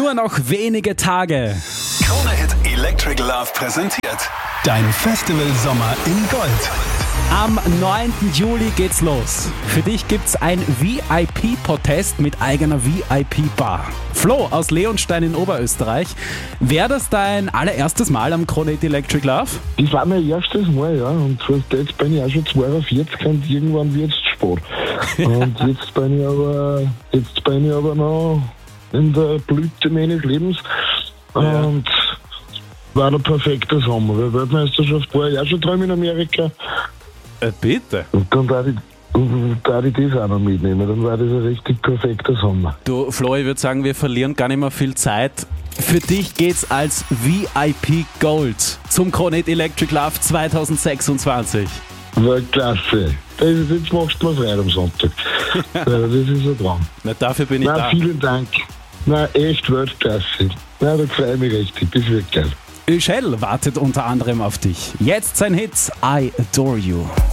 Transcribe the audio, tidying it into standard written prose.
Nur noch wenige Tage. Krone Hit Electric Love präsentiert dein Festival-Sommer in Gold. Am 9. Juli geht's los. Für dich gibt's ein VIP-Protest mit eigener VIP-Bar. Flo aus Leonstein in Oberösterreich. Wäre das dein allererstes Mal am Krone Hit Electric Love? Das war mein erstes Mal, ja. Und jetzt bin ich auch schon 42 und irgendwann wird's spät. Und jetzt bin ich aber noch in der Blüte meines Lebens. Und war der perfekte Sommer. Weil Weltmeisterschaft war ja schon dran in Amerika. Bitte. Und dann darf ich das auch noch mitnehmen. Dann war das ein richtig perfekter Sommer. Du, Flo, ich würde sagen, wir verlieren gar nicht mehr viel Zeit. Für dich geht's als VIP Gold zum Krone Hit Electric Love 2026. War klasse. Jetzt machst du mir frei am Sonntag. Das ist ein Traum. Na, dafür bin ich da. Vielen Dank. Na, echt Weltklasse. Na, da freue ich mich richtig. Das wird geil. Üschel wartet unter anderem auf dich. Jetzt sein Hit I Adore You.